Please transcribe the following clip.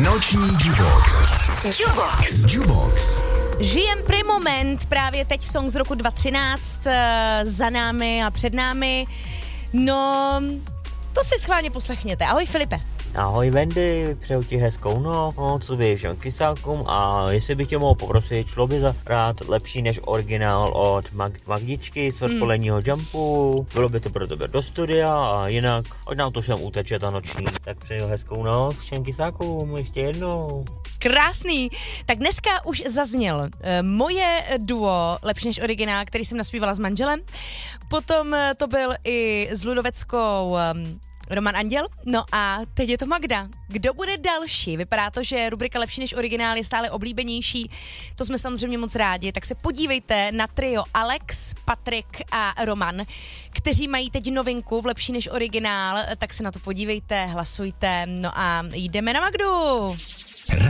Noční Jukebox. Jukebox. Žijem pri moment, právě teď song z roku 2013 za námi a před námi. No, to si schválně poslechněte. Ahoj Filipe. Ahoj Wendy, přeju ti hezkou noc, co běž kysákům a jestli bych tě mohl poprosit, šlo by zahrát lepší než originál od Magdičky z odpoledního Jumpu, bylo by to pro tebe do studia a jinak, ať nám to všem uteče ta noční, tak přeju hezkou noc všem kysákům ještě jednou. Krásný. Tak dneska už zazněl moje duo Lepší než originál, který jsem naspívala s manželem. Potom to byl i s Ludoveckou Roman Anděl. No a teď je to Magda. Kdo bude další? Vypadá to, že rubrika Lepší než originál je stále oblíbenější. To jsme samozřejmě moc rádi. Tak se podívejte na trio Alex, Patrik a Roman, kteří mají teď novinku v Lepší než originál. Tak se na to podívejte, hlasujte. No a jdeme na Magdu.